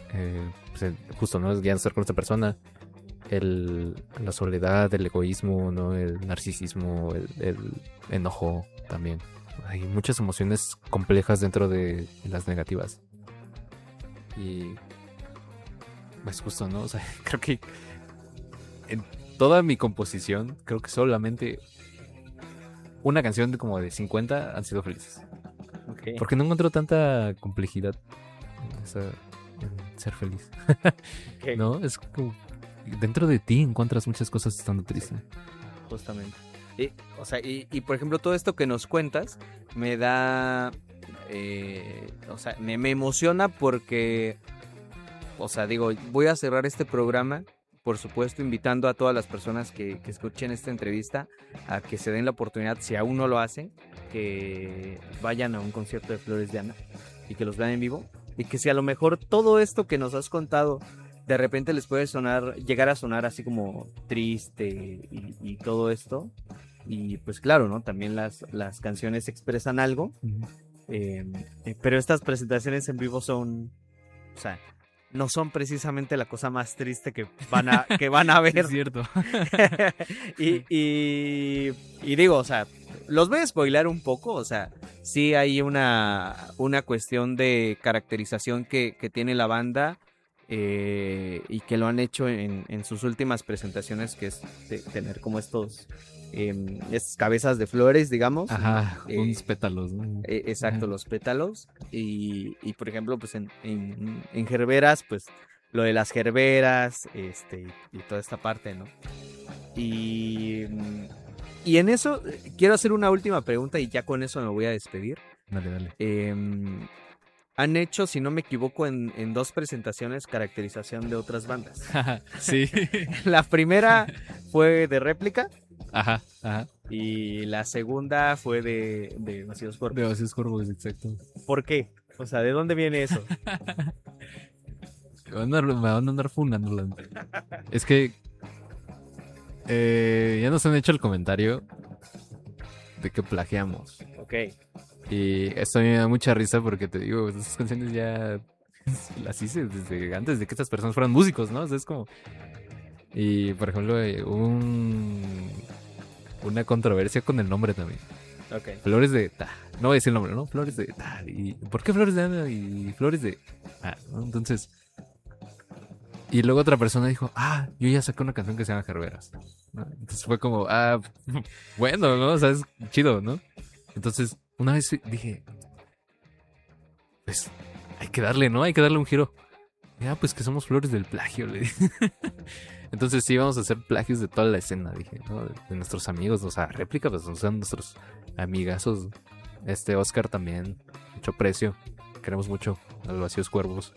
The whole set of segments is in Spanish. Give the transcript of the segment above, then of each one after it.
pues, justo, ¿no? Ya no estar con esta persona, la soledad, el egoísmo, ¿no? El narcisismo, el enojo también. Hay muchas emociones complejas dentro de las negativas. Y pues justo, ¿no? O sea, creo que en toda mi composición, creo que solamente una canción de como de 50 han sido felices. Okay. Porque no encuentro tanta complejidad en ser feliz. Okay. ¿No? Es como dentro de ti encuentras muchas cosas estando triste. Justamente. O sea, por ejemplo, todo esto que nos cuentas me da... o sea, me emociona porque... O sea, digo, voy a cerrar este programa, por supuesto, invitando a todas las personas que escuchen esta entrevista a que se den la oportunidad, si aún no lo hacen, que vayan a un concierto de Flores de Ana y que los vean en vivo. Y que si a lo mejor todo esto que nos has contado de repente les puede llegar a sonar así como triste y todo esto. Y pues claro, ¿no? También las canciones expresan algo. Pero estas presentaciones en vivo son, o sea, no son precisamente la cosa más triste que van a ver. Es cierto. y digo, o sea, los voy a spoilear un poco, o sea, sí hay una cuestión de caracterización que tiene la banda y que lo han hecho en sus últimas presentaciones, que es de tener como estas cabezas de flores, digamos. Ajá, unos pétalos, ¿no? Exacto, los pétalos. Y por ejemplo, pues en Gerberas, pues lo de las gerberas, y toda esta parte, ¿no? Y en eso quiero hacer una última pregunta y ya con eso me voy a despedir. Dale. Han hecho, si no me equivoco, en 2 presentaciones caracterización de otras bandas. Sí. La primera fue de Réplica. Ajá. Y la segunda fue de Vacíos Cuerpos. De Vacíos Cuerpos, exacto. ¿Por qué? O sea, ¿de dónde viene eso? Me van a andar funando. Es que ya nos han hecho el comentario de que plagiamos. Ok. Y esto a mí me da mucha risa porque te digo, esas canciones ya las hice desde antes de que estas personas fueran músicos, ¿no? O sea, es como... Y, por ejemplo, una controversia con el nombre también. Ok. Flores de... no voy a decir el nombre, ¿no? Flores de... ¿Y por qué Flores de Ana y Flores de... ¿no? Entonces... Y luego otra persona dijo, yo ya saqué una canción que se llama Gerberas, ¿no? Entonces fue como, bueno, ¿no? O sea, es chido, ¿no? Entonces, una vez dije, pues, hay que darle, ¿no? Hay que darle un giro. Pues que somos flores del plagio, le dije. Entonces sí, vamos a hacer plagios de toda la escena, dije, ¿no? De nuestros amigos, o sea, réplica, pues son nuestros amigazos. Oscar también, mucho precio. Queremos mucho a los Vacíos Cuervos.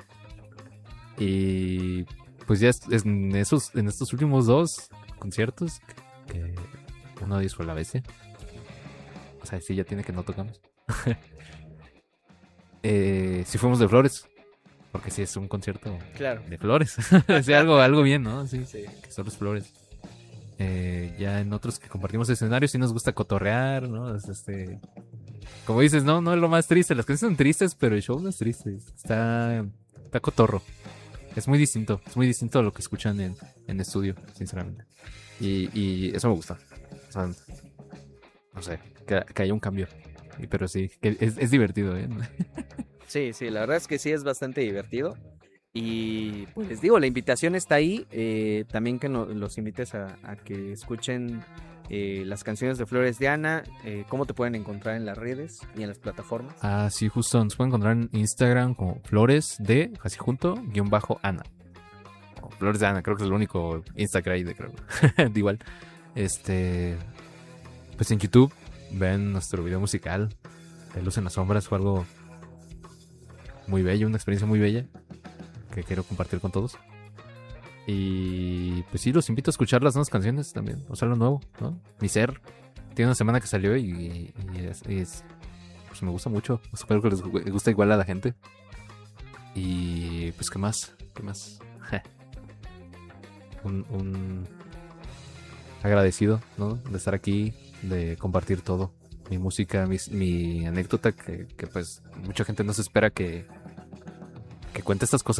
Y pues ya en estos últimos 2 conciertos, que uno de ellos fue La Bestia. O sea, sí, ya tiene que no tocamos. Sí fuimos de flores. Porque sí es un concierto de flores. Sí, algo bien, ¿no? Sí. Que son las flores. Ya en otros que compartimos escenarios sí nos gusta cotorrear, ¿no? Como dices, no es lo más triste. Las canciones son tristes, pero el show no es triste. Está cotorro. Es muy distinto a lo que escuchan en estudio, sinceramente. Y eso me gusta. O sea, no sé, que haya un cambio. Pero sí, que es divertido, ¿eh? Sí, la verdad es que sí es bastante divertido. Y pues les digo, la invitación está ahí. También que los invites a que escuchen las canciones de Flores de Ana. ¿Cómo te pueden encontrar en las redes y en las plataformas? Sí, justo nos pueden encontrar en Instagram como Flores de, así junto, _Ana. Flores de Ana, creo que es el único Instagram ahí, creo. De igual. Pues en YouTube ven nuestro video musical de Luz en las Sombras. Fue algo muy bello, una experiencia muy bella que quiero compartir con todos. Y pues sí, los invito a escuchar las nuevas canciones también, o sea, lo nuevo, ¿no? Mi Ser tiene una semana que salió y pues me gusta mucho. Espero que les guste igual a la gente. Y pues, ¿qué más? un agradecido, ¿no? De estar aquí, de compartir todo. Mi música, mi anécdota, que pues mucha gente no se espera que cuente estas cosas.